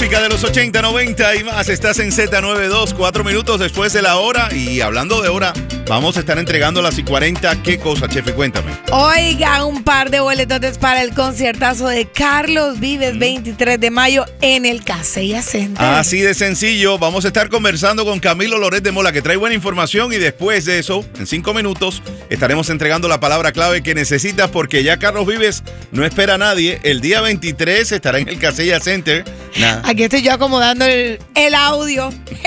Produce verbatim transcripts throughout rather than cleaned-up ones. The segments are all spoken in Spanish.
música de los ochenta, noventa y más. Estás en Z noventa y dos, cuatro minutos después de la hora. Y hablando de hora, vamos a estar entregando las y cuarenta. ¿Qué cosa, Chefi? Cuéntame. Oiga, un par de boletotes para el conciertazo de Carlos Vives, veintitrés de mayo, en el Casella Center. Así de sencillo. Vamos a estar conversando con Camilo Loret de Mola, que trae buena información. Y después de eso, en cinco minutos, estaremos entregando la palabra clave que necesitas, porque ya Carlos Vives no espera a nadie. El día veintitrés estará en el Casella Center. Nah. Aquí estoy yo acomodando el, el audio.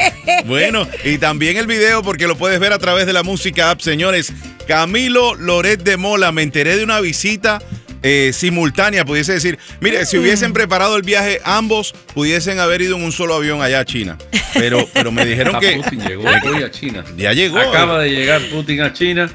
Bueno, y también el video, porque lo puedes ver a través de la Música App, señores. Camilo Loret de Mola, me enteré de una visita eh, simultánea, pudiese decir. Mire, si hubiesen preparado el viaje, ambos pudiesen haber ido en un solo avión allá a China. Pero, pero me dijeron que... Putin llegó hoy a China. Ya llegó. Acaba de llegar Putin a China.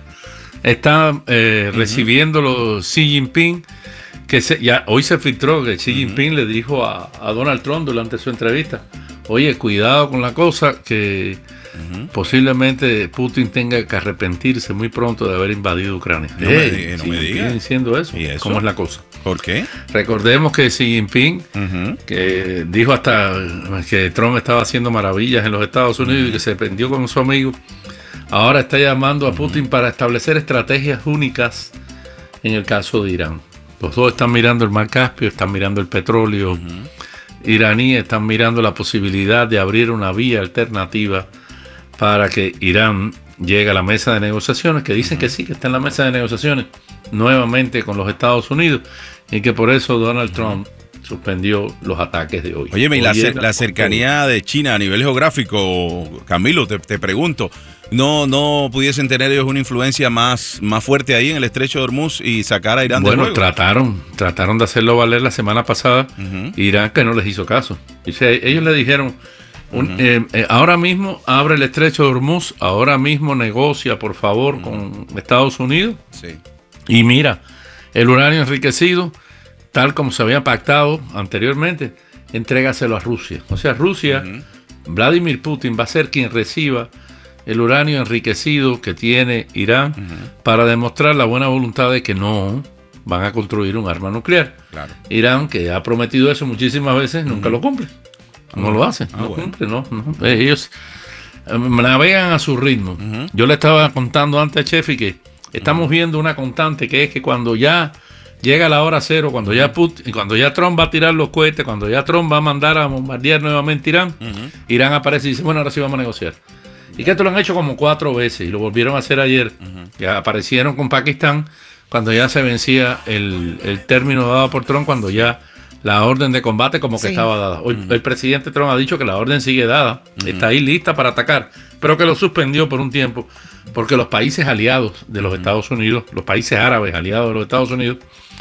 Está eh, uh-huh. recibiéndolo Xi Jinping. Que se, ya, hoy se filtró que Xi Jinping uh-huh. le dijo a, a Donald Trump durante su entrevista: oye, cuidado con la cosa, que uh-huh. posiblemente Putin tenga que arrepentirse muy pronto de haber invadido Ucrania. No hey, me, no me digas. diciendo eso. ¿Y eso? ¿Cómo es la cosa? ¿Por qué? Recordemos que Xi Jinping, uh-huh. que dijo hasta que Trump estaba haciendo maravillas en los Estados Unidos uh-huh. y que se prendió con su amigo, ahora está llamando a Putin uh-huh. para establecer estrategias únicas en el caso de Irán. Los dos están mirando el Mar Caspio, están mirando el petróleo uh-huh. iraní, están mirando la posibilidad de abrir una vía alternativa para que Irán llegue a la mesa de negociaciones, que dicen uh-huh. que sí, que está en la mesa de negociaciones nuevamente con los Estados Unidos, y que por eso Donald uh-huh. Trump suspendió los ataques de hoy. Oye, y la, Oye, la cercanía de China a nivel geográfico, Camilo, te, te pregunto, ¿no no pudiesen tener ellos una influencia más, más fuerte ahí en el estrecho de Hormuz y sacar a Irán bueno, del juego? Bueno, trataron, trataron de hacerlo valer la semana pasada, uh-huh. Irán que no les hizo caso. Dice, ellos le dijeron, un, uh-huh. eh, eh, ahora mismo abre el estrecho de Hormuz, ahora mismo negocia, por favor, uh-huh. con Estados Unidos. Sí. Y mira, el uranio enriquecido, tal como se había pactado anteriormente, entrégaselo a Rusia. O sea, Rusia, uh-huh. Vladimir Putin va a ser quien reciba el uranio enriquecido que tiene Irán uh-huh. para demostrar la buena voluntad de que no van a construir un arma nuclear. Claro. Irán, que ha prometido eso muchísimas veces, nunca uh-huh. lo cumple. No uh-huh. lo hace, ah, no bueno. cumple, no, no. Ellos eh, navegan a su ritmo. Uh-huh. Yo le estaba contando antes a Chefi que estamos uh-huh. viendo una constante, que es que cuando ya llega la hora cero, cuando ya Putin, cuando ya Trump va a tirar los cohetes, cuando ya Trump va a mandar a bombardear nuevamente Irán, uh-huh. Irán aparece y dice, bueno, ahora sí vamos a negociar. Y que esto lo han hecho como cuatro veces, y lo volvieron a hacer ayer. Uh-huh. Ya aparecieron con Pakistán cuando ya se vencía el, el término dado por Trump, cuando ya la orden de combate como que sí. estaba dada. Hoy uh-huh. el presidente Trump ha dicho que la orden sigue dada, uh-huh. está ahí lista para atacar, pero que lo suspendió por un tiempo, porque los países aliados de los uh-huh. Estados Unidos, los países árabes aliados de los Estados Unidos,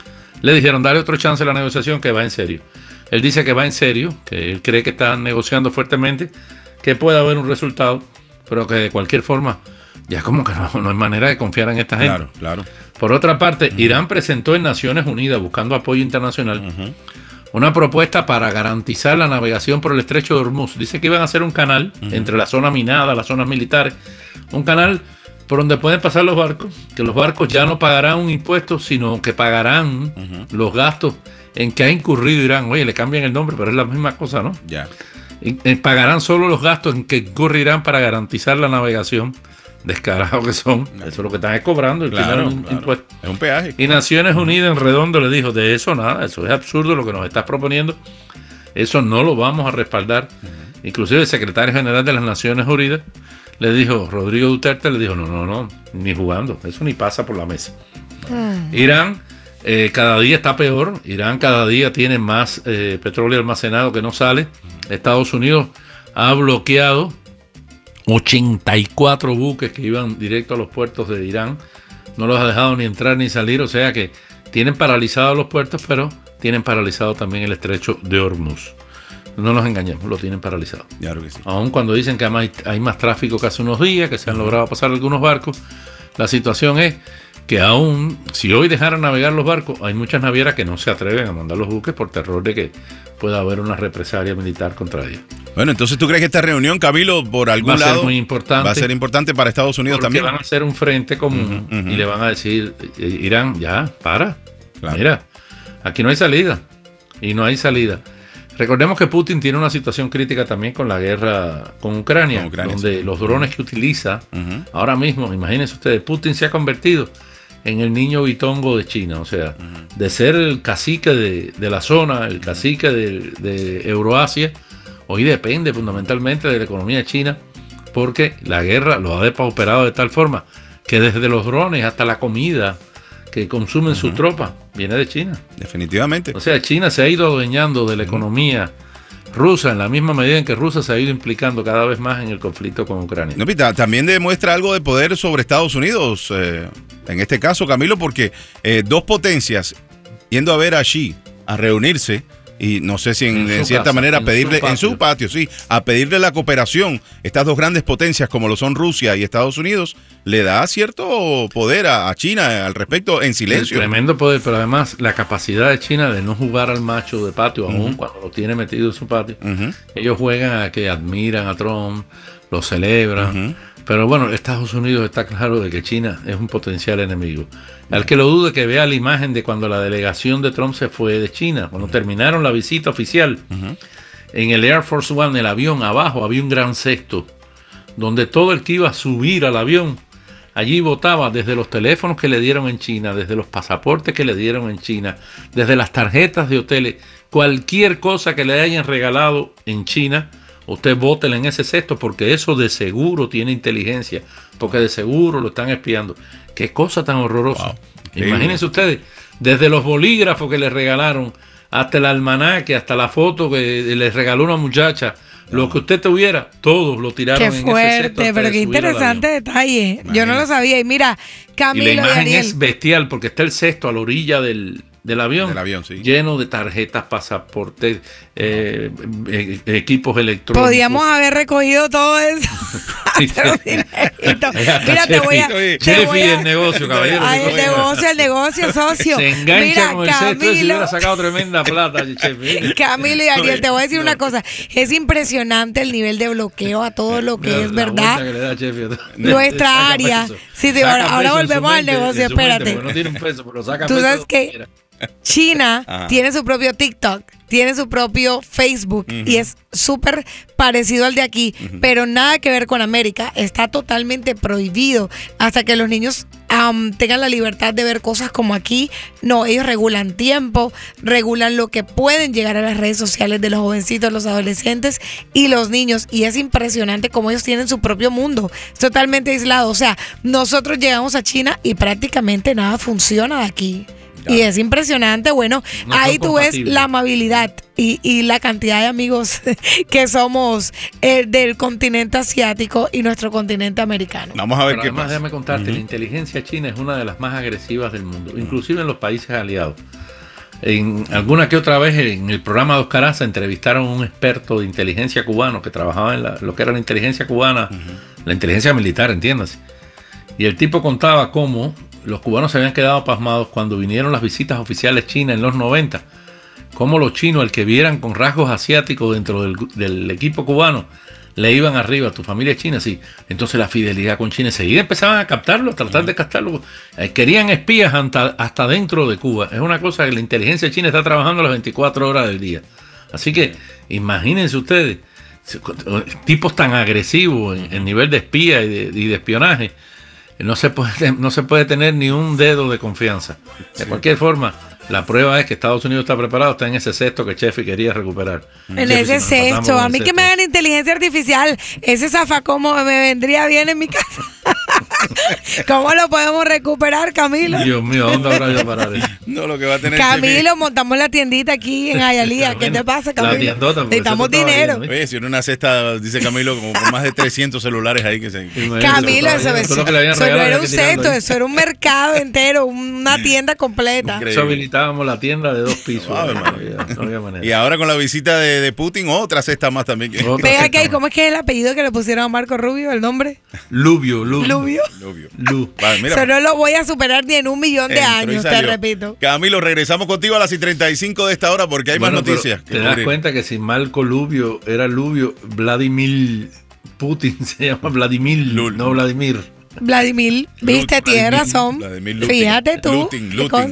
le dijeron, dale otro chance a la negociación, que va en serio. Él dice que va en serio, que él cree que están negociando fuertemente, que puede haber un resultado, pero que de cualquier forma, ya como que no, no hay manera de confiar en esta gente. Claro, claro. Por otra parte, uh-huh. Irán presentó en Naciones Unidas, buscando apoyo internacional, uh-huh. una propuesta para garantizar la navegación por el estrecho de Hormuz. Dice que iban a hacer un canal uh-huh. entre la zona minada, las zonas militares, un canal por donde pueden pasar los barcos, que los barcos ya no pagarán un impuesto, sino que pagarán uh-huh. los gastos en que ha incurrido Irán. Oye, le cambian el nombre, pero es la misma cosa, ¿no? Ya. Y, eh, pagarán solo los gastos en que incurre Irán para garantizar la navegación. Descarados que son, no. Eso es lo que están cobrando. El claro, un, claro. impuesto. Es un peaje. Y Naciones Unidas en redondo le dijo, de eso nada, eso es absurdo lo que nos estás proponiendo, eso no lo vamos a respaldar. Uh-huh. Inclusive el secretario general de las Naciones Unidas le dijo, Rodrigo Duterte le dijo, no, no, no, ni jugando, eso ni pasa por la mesa. Uh-huh. Irán eh, cada día está peor, Irán cada día tiene más eh, petróleo almacenado que no sale. Uh-huh. Estados Unidos ha bloqueado ochenta y cuatro buques que iban directo a los puertos de Irán, no los ha dejado ni entrar ni salir, o sea que tienen paralizados los puertos, pero tienen paralizado también el estrecho de Hormuz. No nos engañemos, lo tienen paralizado. Claro que sí. Aun cuando dicen que hay, hay más tráfico que hace unos días, que se han logrado pasar algunos barcos, la situación es que aún, si hoy dejaran navegar los barcos, hay muchas navieras que no se atreven a mandar los buques por terror de que pueda haber una represalia militar contra ellos. Bueno, entonces ¿tú crees que esta reunión, Camilo, por algún lado va a ser muy importante? Va a ser importante para Estados Unidos porque también. Van a hacer un frente común uh-huh, uh-huh. y le van a decir, Irán, ya, para. Claro. Mira, aquí no hay salida. Y no hay salida. Recordemos que Putin tiene una situación crítica también con la guerra con Ucrania, Con Ucrania, donde sí. los drones que utiliza Ujú. ahora mismo, imagínense ustedes, Putin se ha convertido en el niño bitongo de China, o sea, uh-huh. de ser el cacique de, de la zona, el cacique de, de Euroasia, hoy depende fundamentalmente de la economía china, porque la guerra lo ha depauperado de tal forma que desde los drones hasta la comida que consumen uh-huh. sus tropas viene de China. Definitivamente. O sea, China se ha ido adueñando de la economía rusa en la misma medida en que Rusia se ha ido implicando cada vez más en el conflicto con Ucrania. No, Pita, también demuestra algo de poder sobre Estados Unidos, eh, en este caso, Camilo, porque eh, dos potencias yendo a ver a Xi, a reunirse, y no sé si en, en, en cierta casa, manera en pedirle, su en su patio, sí, a pedirle la cooperación, estas dos grandes potencias como lo son Rusia y Estados Unidos, le da cierto poder a, a China al respecto en silencio. El tremendo poder, pero además la capacidad de China de no jugar al macho de patio, uh-huh. aún cuando lo tiene metido en su patio. Uh-huh. Ellos juegan a que admiran a Trump, lo celebran. Uh-huh. Pero bueno, Estados Unidos está claro de que China es un potencial enemigo. Al que lo dude, que vea la imagen de cuando la delegación de Trump se fue de China, cuando uh-huh. terminaron la visita oficial. Uh-huh. En el Air Force One, el avión, abajo había un gran cesto, donde todo el que iba a subir al avión, allí votaba desde los teléfonos que le dieron en China, desde los pasaportes que le dieron en China, desde las tarjetas de hoteles, cualquier cosa que le hayan regalado en China, usted vótela en ese cesto, porque eso de seguro tiene inteligencia, porque de seguro lo están espiando. Qué cosa tan horrorosa. Wow. Imagínense ustedes, desde los bolígrafos que le regalaron, hasta el almanaque, hasta la foto que les regaló una muchacha, lo que usted tuviera, todos lo tiraron qué en fuerte, ese cesto. Pero qué interesante detalle. Imagínate. Yo no lo sabía. Y mira, Camilo y la imagen y es bestial, porque está el cesto a la orilla del, del avión, del avión sí. lleno de tarjetas, pasaportes, eh, eh, equipos electrónicos. Podíamos haber recogido todo eso. Mira, te voy a... Chefi, voy a... el negocio, caballero. Ay, el negocio, el negocio, socio. Se engancha Mira, con el Camilo, cesto y se hubiera sacado tremenda plata, Chefi. Camilo y Ariel, te voy a decir una cosa. Es impresionante el nivel de bloqueo a todo lo que la, es verdad. Que le da Chefi. Nuestra área. Sí, te, ahora, ahora volvemos al negocio, espérate. Mente, no tiene un peso, pero saca Tú sabes que quiera. China Ajá. tiene su propio TikTok, tiene su propio Facebook uh-huh. y es súper parecido al de aquí, uh-huh. pero nada que ver con América. Está totalmente prohibido hasta que los niños um, tengan la libertad de ver cosas como aquí. No, ellos regulan tiempo, regulan lo que pueden llegar a las redes sociales de los jovencitos, los adolescentes y los niños, y es impresionante cómo ellos tienen su propio mundo, es totalmente aislado. O sea, nosotros llegamos a China y prácticamente nada funciona de aquí. Ya. Y es impresionante, bueno, no ahí tú ves la amabilidad y, y la cantidad de amigos que somos eh, del continente asiático y nuestro continente americano. Vamos a ver Pero qué además, pasa. Déjame contarte, uh-huh. la inteligencia china es una de las más agresivas del mundo, inclusive en los países aliados. En alguna que otra vez en el programa de Oscar Aza entrevistaron a un experto de inteligencia cubano que trabajaba en la, lo que era la inteligencia cubana, uh-huh. la inteligencia militar, entiéndase. Y el tipo contaba cómo los cubanos se habían quedado pasmados cuando vinieron las visitas oficiales chinas en los noventa. Cómo los chinos, el que vieran con rasgos asiáticos dentro del, del equipo cubano, le iban arriba. Tu familia es china, sí. Entonces la fidelidad con China enseguida empezaban a captarlo, a tratar de captarlo. Eh, querían espías hasta, hasta dentro de Cuba. Es una cosa que la inteligencia china está trabajando las veinticuatro horas del día. Así que imagínense ustedes, tipos tan agresivos en, en nivel de espía y de, y de espionaje. No se puede, no se puede tener ni un dedo de confianza. De cualquier forma, la prueba es que Estados Unidos está preparado, está en ese cesto que Chefi quería recuperar. En Chefi, ese si cesto, a mí cesto. Que me hagan inteligencia artificial, ese zafacomo me vendría bien en mi casa. ¿Cómo lo podemos recuperar, Camilo? Dios mío, ¿dónde habrá ido a parar eso? No, lo que va a tener Camilo, Chefi. Montamos la tiendita aquí en Hialeah. ¿Qué te pasa, Camilo? La tiendota. Necesitamos dinero. Ahí, Oye, si en una cesta, dice Camilo, como con más de trescientos celulares ahí que se... Camilo, eso, eso, eso, eso no era un cesto, ahí. Eso era un mercado entero, una tienda completa. Eso habilitábamos la tienda de dos pisos. Wow, no había, no había manera. Y ahora con la visita de, de Putin, otra cesta más también. Vea que ¿cómo es que es el apellido que le pusieron a Marco Rubio, el nombre? Lubio, Lubio. Lubio. Lubio. Lu. Vale, mira. Eso no lo voy a superar ni en un millón de Entró años, te repito. Camilo, regresamos contigo a las y treinta y cinco de esta hora porque hay bueno, más noticias. Te das cuenta que si Marco Lubio era Lubio, Vladimir Putin se llama Vladimir, Lul. no Vladimir. Vladimir, viste, tienes razón. Fíjate tú. Lutin, Lutin.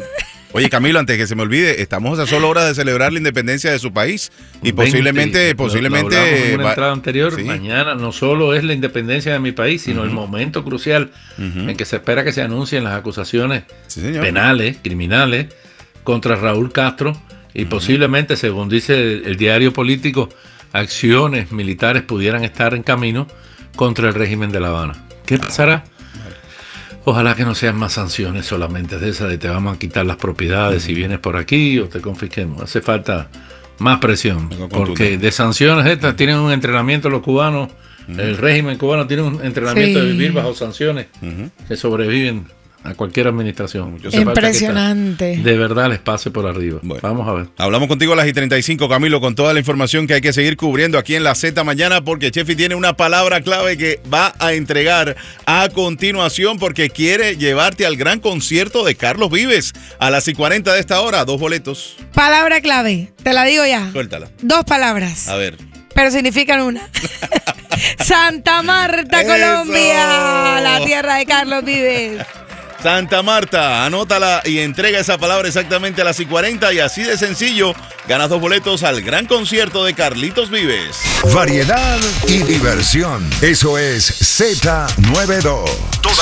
Oye, Camilo, antes que se me olvide, estamos a solo horas de celebrar la independencia de su país y veinte, posiblemente, posiblemente... Lo, lo en una entrada va, anterior, sí. Mañana no solo es la independencia de mi país, sino uh-huh. el momento crucial uh-huh. en que se espera que se anuncien las acusaciones sí, penales, criminales, contra Raúl Castro y uh-huh. posiblemente, según dice el, el diario político, acciones militares pudieran estar en camino contra el régimen de La Habana. ¿Qué pasará? Ojalá que no sean más sanciones solamente de esas de te vamos a quitar las propiedades si vienes por aquí o te confisquemos. Hace falta más presión, porque de sanciones estas tienen un entrenamiento los cubanos, uh-huh. el régimen cubano tiene un entrenamiento sí. de vivir bajo sanciones uh-huh. que sobreviven a cualquier administración. Impresionante. Esta, de verdad les pase por arriba. Bueno, vamos a ver. Hablamos contigo a las y treinta y cinco, Camilo, con toda la información que hay que seguir cubriendo aquí en la Z mañana, porque Chefi tiene una palabra clave que va a entregar a continuación, porque quiere llevarte al gran concierto de Carlos Vives a las y cuarenta de esta hora. Dos boletos. Palabra clave, te la digo ya. Suéltala. Dos palabras. A ver. Pero significan una. Santa Marta, ¡eso! Colombia, la tierra de Carlos Vives. Santa Marta, anótala y entrega esa palabra exactamente a las y cuarenta y así de sencillo, ganas dos boletos al gran concierto de Carlitos Vives. Variedad y diversión. Eso es Z noventa y dos.